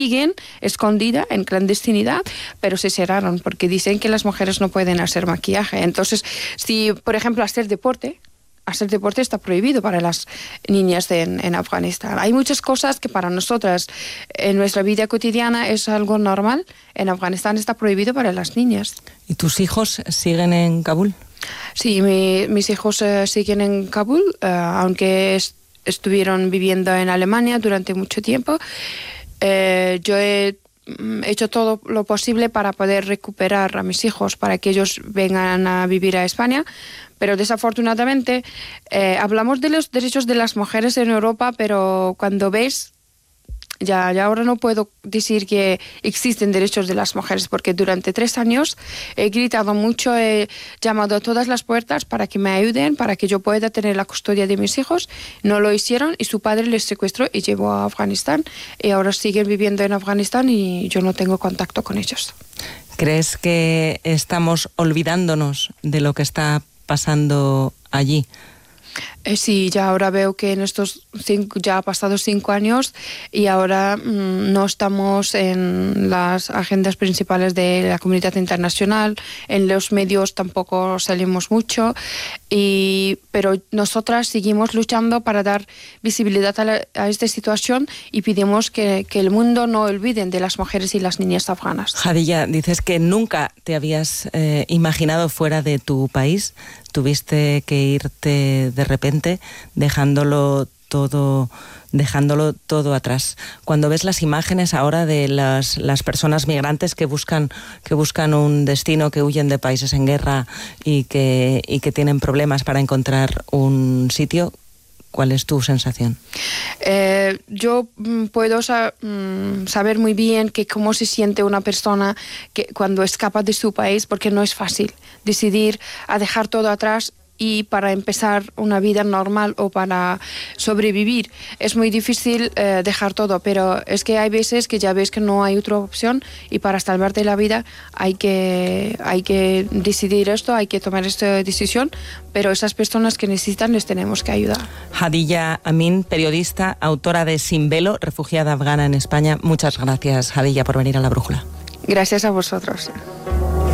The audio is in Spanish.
siguen escondida en clandestinidad, pero se cerraron porque dicen que las mujeres no pueden hacer maquillaje. Entonces, si, por ejemplo, hacer deporte está prohibido para las niñas en Afganistán. Hay muchas cosas que para nosotras en nuestra vida cotidiana es algo normal. En Afganistán está prohibido para las niñas. ¿Y tus hijos siguen en Kabul? Sí, mis hijos siguen en Kabul, aunque estuvieron viviendo en Alemania durante mucho tiempo. Yo he hecho todo lo posible para poder recuperar a mis hijos, para que ellos vengan a vivir a España, pero desafortunadamente hablamos de los derechos de las mujeres en Europa, pero cuando ves, ya ahora no puedo decir que existen derechos de las mujeres, porque durante 3 años he gritado mucho, he llamado a todas las puertas para que me ayuden, para que yo pueda tener la custodia de mis hijos. No lo hicieron y su padre les secuestró y llevó a Afganistán, y ahora siguen viviendo en Afganistán y yo no tengo contacto con ellos. ¿Crees que estamos olvidándonos de lo que está pasando allí? Sí, ya ahora veo que en ya ha pasado 5 años y ahora no estamos en las agendas principales de la comunidad internacional, en los medios tampoco salimos mucho, pero nosotras seguimos luchando para dar visibilidad a esta situación y pedimos que el mundo no olvide de las mujeres y las niñas afganas. Hadilla, dices que nunca te habías imaginado fuera de tu país. Tuviste que irte de repente, dejándolo todo atrás. Cuando ves las imágenes ahora de las personas migrantes que buscan un destino, que huyen de países en guerra y que tienen problemas para encontrar un sitio, ¿cuál es tu sensación? Yo puedo saber muy bien cómo se siente una persona que cuando escapa de su país, porque no es fácil decidir a dejar todo atrás y para empezar una vida normal o para sobrevivir. Es muy difícil dejar todo, pero es que hay veces que ya ves que no hay otra opción y para salvarte la vida hay que decidir esto, hay que tomar esta decisión, pero esas personas que necesitan les tenemos que ayudar. Hadilla Amin, periodista, autora de Sin Velo, refugiada afgana en España. Muchas gracias, Hadilla, por venir a La Brújula. Gracias a vosotros.